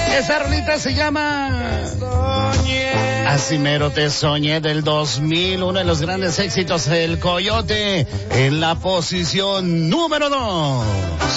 Esa rolita se llama Así mero te soñé, del 2000, uno de los grandes éxitos del Coyote, en la posición número 2.